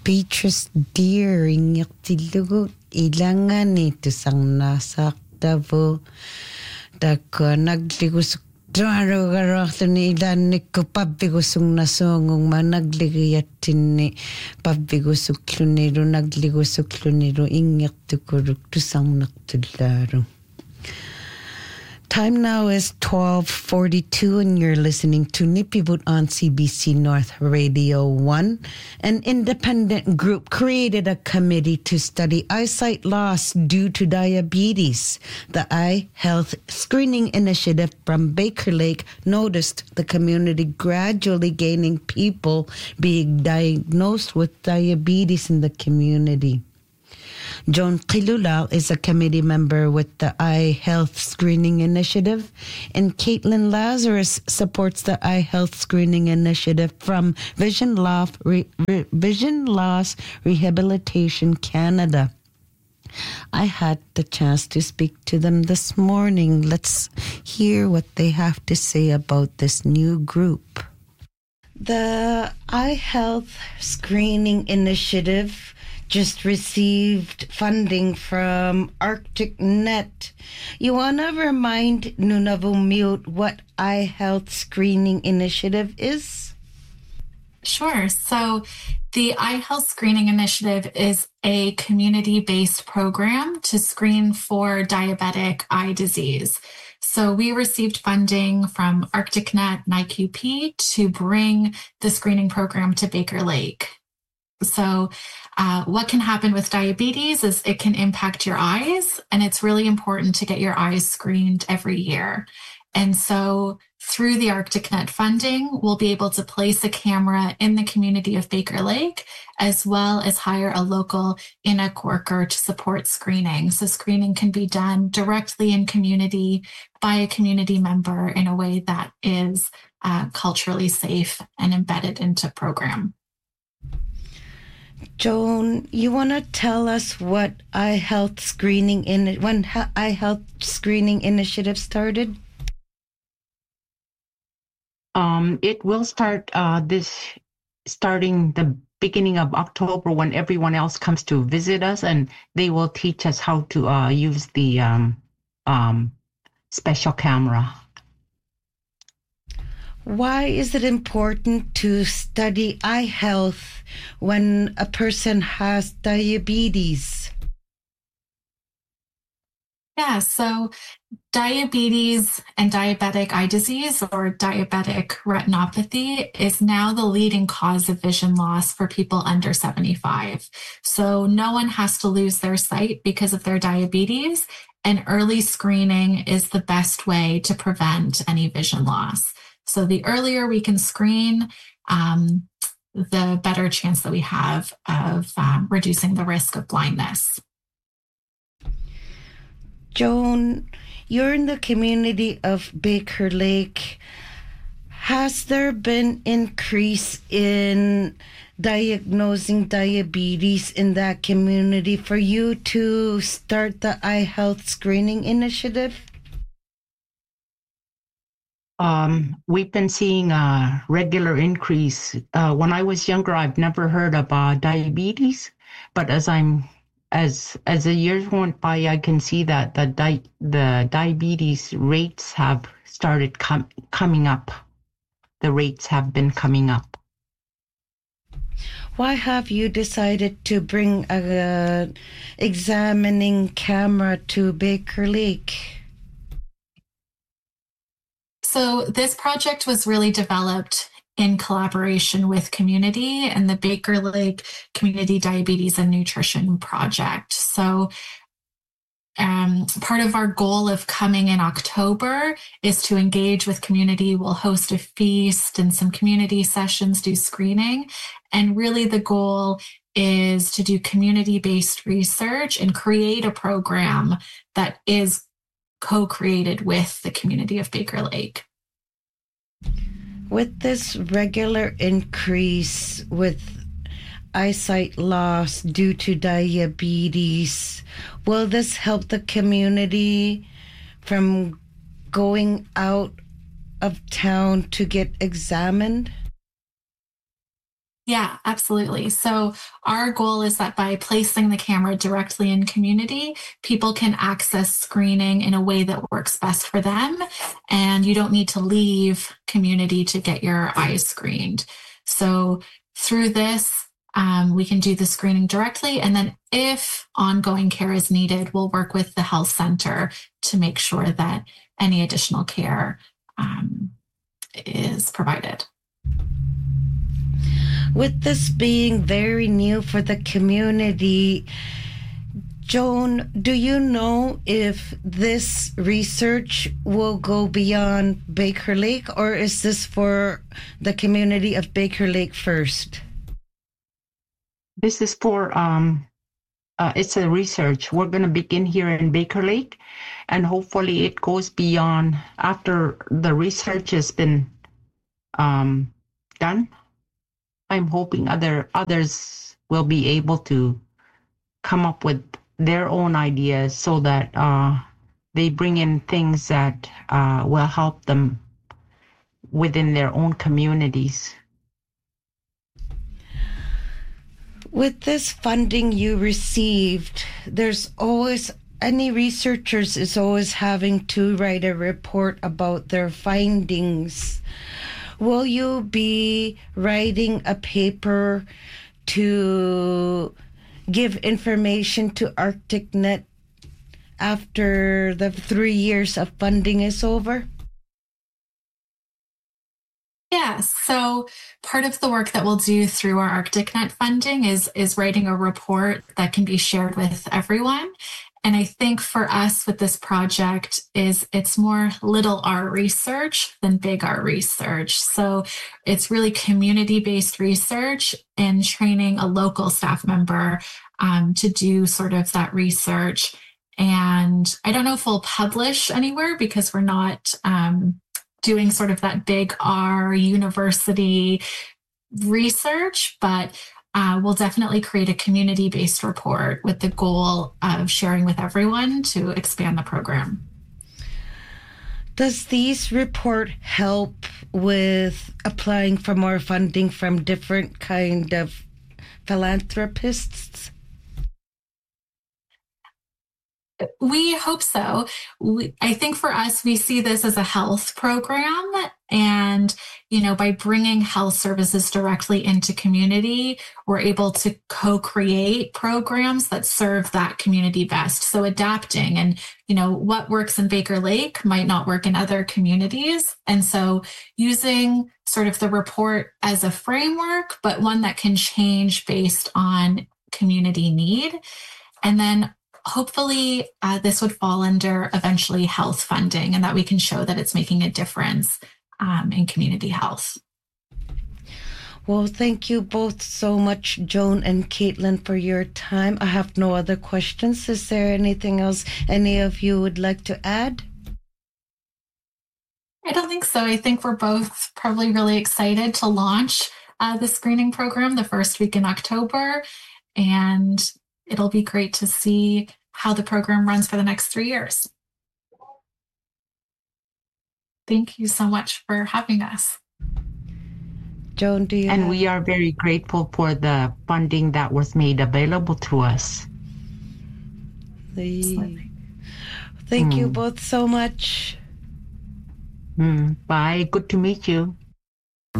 Beatrice Deer ingirtillugu ilangani tusarnaasaqtavu takku nagligusuk Tuarugarartuni ilannikku pappigussugnasuungung managligiyattinni pappigussukluniru nagligussukluniru ingirtukuruk tusarnertullaaru. Time now is 12:42 and you're listening to Nipibut on CBC North Radio 1. An independent group created a committee to study eyesight loss due to diabetes. The Eye Health Screening Initiative from Baker Lake noticed the community gradually gaining people being diagnosed with diabetes in the community. Joan Qilulal is a committee member with the Eye Health Screening Initiative, and Caitlin Lazarus supports the Eye Health Screening Initiative from Vision Loss Rehabilitation Canada. I had the chance to speak to them this morning. Let's hear what they have to say about this new group. The Eye Health Screening Initiative just received funding from ArcticNet. You want to remind Nunavummiut what Eye Health Screening Initiative is? Sure. So the Eye Health Screening Initiative is a community-based program to screen for diabetic eye disease. So we received funding from ArcticNet and IQP to bring the screening program to Baker Lake. So what can happen with diabetes is it can impact your eyes, and it's really important to get your eyes screened every year. And so through the ArcticNet funding, we'll be able to place a camera in the community of Baker Lake, as well as hire a local INEC worker to support screening. So screening can be done directly in community by a community member in a way that is culturally safe and embedded into program. Joan, you want to tell us what Eye Health Screening when Eye Health Screening Initiative started? It will start starting the beginning of October when everyone else comes to visit us, and they will teach us how to use the special camera. Why is it important to study eye health when a person has diabetes? Yeah, so diabetes and diabetic eye disease, or diabetic retinopathy, is now the leading cause of vision loss for people under 75. So no one has to lose their sight because of their diabetes, and early screening is the best way to prevent any vision loss. So the earlier we can screen, the better chance that we have of reducing the risk of blindness. Joan, you're in the community of Baker Lake. Has there been increase in diagnosing diabetes in that community for you to start the Eye Health Screening Initiative? We've been seeing a regular increase. When I was younger, I've never heard about diabetes, but as the years went by, I can see that the diabetes rates have started coming up. The rates have been coming up. Why have you decided to bring a examining camera to Baker Lake? So this project was really developed in collaboration with community and the Baker Lake Community Diabetes and Nutrition Project. So part of our goal of coming in October is to engage with community. We'll host a feast and some community sessions, do screening. And really the goal is to do community-based research and create a program that is co-created with the community of Baker Lake. With this regular increase with eyesight loss due to diabetes, will this help the community from going out of town to get examined? Yeah, absolutely. So our goal is that by placing the camera directly in community, people can access screening in a way that works best for them. And you don't need to leave community to get your eyes screened. So through this, we can do the screening directly. And then if ongoing care is needed, we'll work with the health center to make sure that any additional care is provided. With this being very new for the community, Joan, do you know if this research will go beyond Baker Lake, or is this for the community of Baker Lake first? This is for, it's a research. We're going to begin here in Baker Lake, and hopefully it goes beyond after the research has been done. I'm hoping others will be able to come up with their own ideas so that they bring in things that will help them within their own communities. With this funding you received, there's always, any researchers is always having to write a report about their findings. Will you be writing a paper to give information to ArcticNet after the 3 years of funding is over? Yes. So part of the work that we'll do through our ArcticNet funding is writing a report that can be shared with everyone. And I think for us with this project it's more little R research than big R research. So it's really community-based research and training a local staff member to do sort of that research. And I don't know if we'll publish anywhere because we're not doing sort of that big R university research, but we'll definitely create a community-based report with the goal of sharing with everyone to expand the program. Does these report help with applying for more funding from different kind of philanthropists? We hope so. I think for us, we see this as a health program. And, by bringing health services directly into community, we're able to co-create programs that serve that community best. So adapting and, what works in Baker Lake might not work in other communities. And so using sort of the report as a framework, but one that can change based on community need. And then hopefully this would fall under eventually health funding and that we can show that it's making a difference in community health. Well, thank you both so much, Joan and Caitlin, for your time. I have no other questions. Is there anything else any of you would like to add? I don't think so. I think we're both probably really excited to launch the screening program the first week in October. And it'll be great to see how the program runs for the next 3 years. Thank you so much for having us. Joan, do you And we are very grateful for the funding that was made available to us. Thank you both so much. Bye. Good to meet you.